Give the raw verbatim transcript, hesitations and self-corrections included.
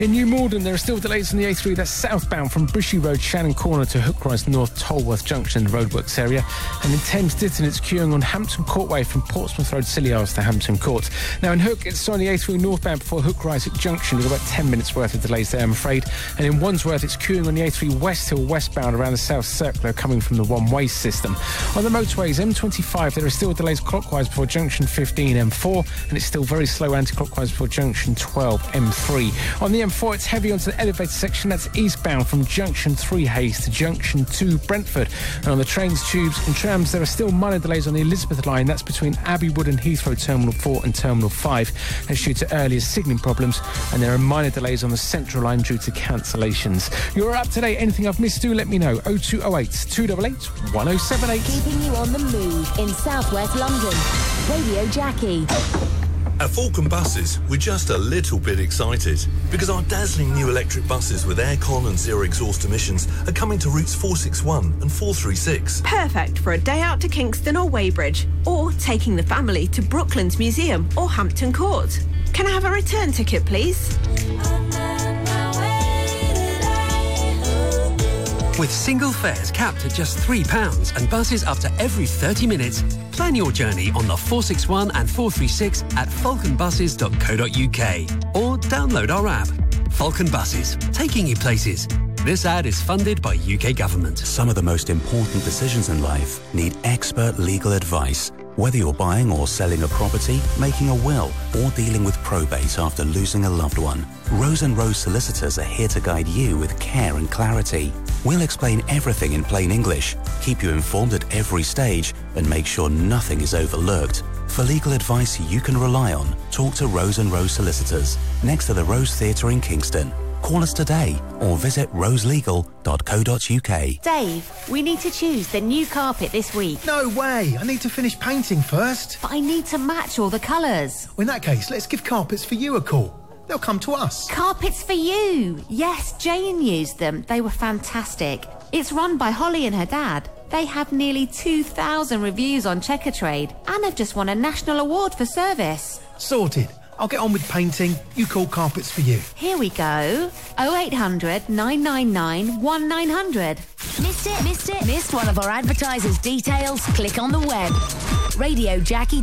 In New Malden, there are still delays on the A three. That's southbound from Bushy Road, Shannon Corner to Hook Rise North, Tolworth Junction, the roadworks area. And in Thames Ditton, it's queuing on Hampton Courtway from Portsmouth Road, Scilly Isles to Hampton Court. Now in Hook, it's on the A three northbound before Hook Rise at Junction. You've got about ten minutes worth of delays there, I'm afraid. And in Wandsworth, it's queuing on the A three West Hill westbound around the South Circular coming from the one-way system. On the motorways, M twenty-five, there are still delays clockwise before Junction fifteen, M four, and it's still very slow anti-clockwise before Junction twelve, M three. On the M four, it's heavy onto the elevated section. That's eastbound from Junction three Hayes to Junction two Brentford. And on the trains, tubes and trams, there are still minor delays on the Elizabeth line. That's between Abbeywood and Heathrow Terminal four and Terminal five. That's due to earlier signalling problems. And there are minor delays on the Central line due to cancellations. You're up to date. Anything I've missed, do let me know. oh two oh eight, two eight eight, one oh seven eight. Keeping you on the move in southwest London. Radio Jackie. At Falcon Buses, we're just a little bit excited because our dazzling new electric buses with aircon and zero exhaust emissions are coming to routes four sixty-one and four thirty-six. Perfect for a day out to Kingston or Weybridge, or taking the family to Brooklands Museum or Hampton Court. Can I have a return ticket, please? With single fares capped at just three pounds and buses up to every thirty minutes, plan your journey on the four sixty-one and four thirty-six at falcon buses dot co dot uk or download our app. Falcon Buses, taking you places. This ad is funded by U K Government. Some of the most important decisions in life need expert legal advice. Whether you're buying or selling a property, making a will, or dealing with probate after losing a loved one, Rose and Rose Solicitors are here to guide you with care and clarity. We'll explain everything in plain English, keep you informed at every stage, and make sure nothing is overlooked. For legal advice you can rely on, talk to Rose and Rose Solicitors, next to the Rose Theatre in Kingston. Call us today or visit rose legal dot co dot uk. Dave, we need to choose the new carpet this week. No way! I need to finish painting first. But I need to match all the colours. Well, in that case, let's give Carpets for You a call. They'll come to us. Carpets for You! Yes, Jane used them. They were fantastic. It's run by Holly and her dad. They have nearly two thousand reviews on Checkatrade and have just won a national award for service. Sorted. I'll get on with painting. You call Carpets for You. Here we go. oh eight hundred, nine nine nine, one nine hundred. Missed it? Missed it? Missed one of our advertisers' details? Click on the web. Radio Jackie.